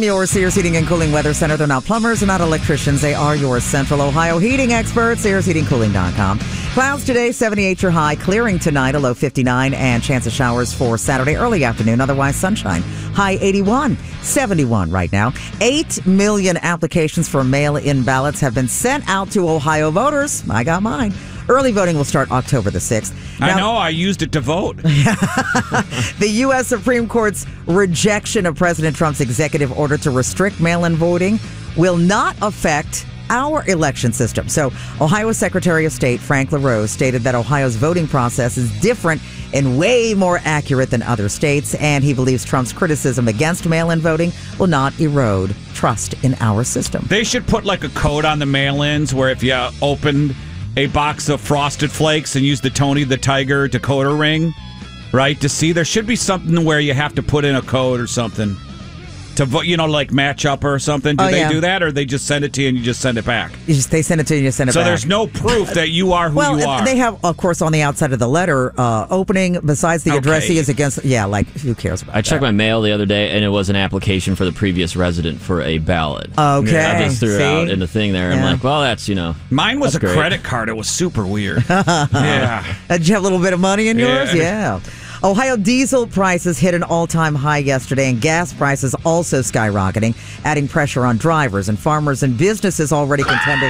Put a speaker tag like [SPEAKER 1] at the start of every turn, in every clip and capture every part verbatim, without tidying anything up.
[SPEAKER 1] From your Sears Heating and Cooling Weather Center, they're not plumbers, they're not electricians, they are your Central Ohio heating experts, sears heating cooling dot com. Clouds today, seventy-eight your high, clearing tonight, a low fifty-nine, and chance of showers for Saturday early afternoon, otherwise sunshine. High eighty-one, seventy-one right now. Eight million applications for mail-in ballots have been sent out to Ohio voters. I got mine. Early voting will start October the sixth. Now,
[SPEAKER 2] I know, I used it to vote.
[SPEAKER 1] The U S Supreme Court's rejection of President Trump's executive order to restrict mail-in voting will not affect our election system. So, Ohio Secretary of State Frank LaRose stated that Ohio's voting process is different and way more accurate than other states, and he believes Trump's criticism against mail-in voting will not erode trust in our system.
[SPEAKER 2] They should put like a code on the mail-ins where if you opened a box of Frosted Flakes and use the Tony the Tiger decoder ring, right, to see, there should be something where you have to put in a code or something to vote, you know, like match up or something. Do
[SPEAKER 1] oh,
[SPEAKER 2] they
[SPEAKER 1] yeah.
[SPEAKER 2] do that, or they just send it to you and you just send it back?
[SPEAKER 1] You just, they send it to you and you send it
[SPEAKER 2] so
[SPEAKER 1] back.
[SPEAKER 2] So there's no proof that you are who
[SPEAKER 1] well,
[SPEAKER 2] you are.
[SPEAKER 1] They have, of course, on the outside of the letter, uh, opening, besides the
[SPEAKER 2] okay.
[SPEAKER 1] addressee is against, yeah, like, who cares about
[SPEAKER 3] I checked
[SPEAKER 1] that?
[SPEAKER 3] my mail the other day, and it was an application for the previous resident for a ballot.
[SPEAKER 1] Okay.
[SPEAKER 3] I just threw
[SPEAKER 1] See?
[SPEAKER 3] it out in the thing there.
[SPEAKER 1] Yeah.
[SPEAKER 3] I'm like, well, that's, you know.
[SPEAKER 2] Mine was a
[SPEAKER 3] great.
[SPEAKER 2] credit card. It was super weird. Yeah.
[SPEAKER 1] Did you have a little bit of money in yours?
[SPEAKER 2] Yeah.
[SPEAKER 1] Yeah. Ohio diesel prices hit an all-time high yesterday, and gas prices also skyrocketing, adding pressure on drivers and farmers and businesses already contending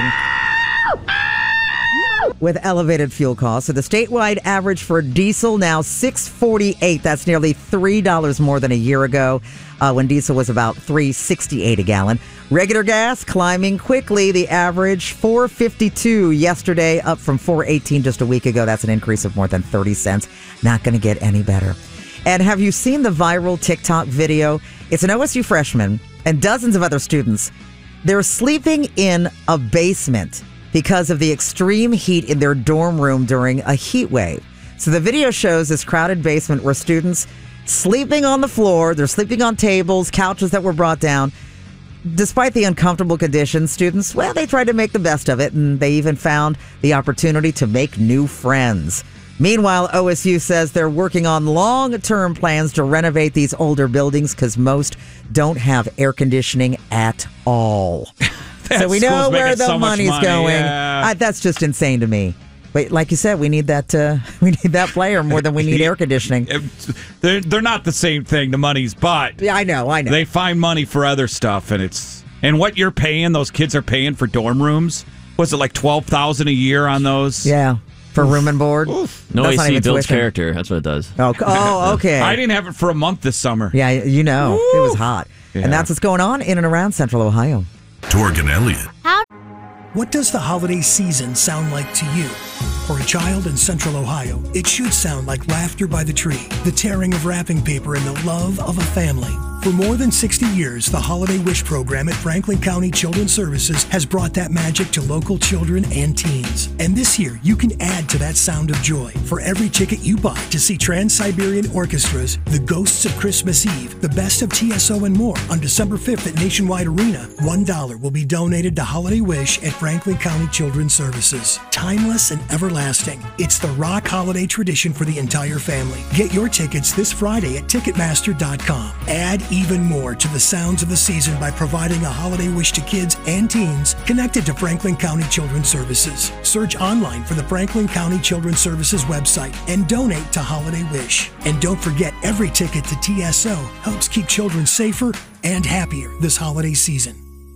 [SPEAKER 1] with elevated fuel costs. So the statewide average for diesel now six forty-eight. That's nearly three dollars more than a year ago, uh, when diesel was about three sixty-eight a gallon. Regular gas climbing quickly. The average four fifty-two yesterday, up from four eighteen just a week ago. That's an increase of more than thirty cents. Not going to get any better. And have you seen the viral TikTok video? It's an O S U freshman and dozens of other students. They're sleeping in a basement because of the extreme heat in their dorm room during a heat wave. So the video shows this crowded basement where students sleeping on the floor, they're sleeping on tables, couches that were brought down. Despite the uncomfortable conditions, students, well, they tried to make the best of it, and they even found the opportunity to make new friends. Meanwhile, O S U says they're working on long-term plans to renovate these older buildings because most don't have air conditioning at all. So we know where the
[SPEAKER 2] so
[SPEAKER 1] money's
[SPEAKER 2] money.
[SPEAKER 1] going.
[SPEAKER 2] Yeah.
[SPEAKER 1] I, that's just insane to me. But like you said, we need that. Uh, we need that player more than we need air conditioning.
[SPEAKER 2] They're they're not the same thing. The money's, but
[SPEAKER 1] Yeah, I know. I know.
[SPEAKER 2] they find money for other stuff, and it's and what you're paying. Those kids are paying for dorm rooms. Was it like twelve thousand a year on those?
[SPEAKER 1] Yeah, for room and board.
[SPEAKER 2] Oof.
[SPEAKER 3] No
[SPEAKER 1] That's not
[SPEAKER 3] A C
[SPEAKER 1] even
[SPEAKER 3] builds
[SPEAKER 1] tuition.
[SPEAKER 3] character. That's what it does.
[SPEAKER 1] Oh, oh, okay.
[SPEAKER 2] I didn't have it for a month this summer.
[SPEAKER 1] Yeah, you know, it was hot,
[SPEAKER 2] Yeah.
[SPEAKER 1] and that's what's going on in and around Central Ohio.
[SPEAKER 4] Torg and Elliott.
[SPEAKER 5] What does the holiday season sound like to you? For a child in Central Ohio, it should sound like laughter by the tree, the tearing of wrapping paper, and the love of a family. For more than sixty years, the Holiday Wish program at Franklin County Children's Services has brought that magic to local children and teens. And this year, you can add to that sound of joy. For every ticket you buy to see Trans-Siberian Orchestras, The Ghosts of Christmas Eve, The Best of T S O, and more on December fifth at Nationwide Arena, one dollar will be donated to Holiday Wish at Franklin County Children's Services. Timeless and everlasting. It's the rock holiday tradition for the entire family. Get your tickets this Friday at Ticketmaster dot com. Add even more to the sounds of the season by providing a holiday wish to kids and teens connected to Franklin County Children's Services. Search online for the Franklin County Children's Services website and donate to Holiday Wish. And don't forget, every ticket to T S O helps keep children safer and happier this holiday season.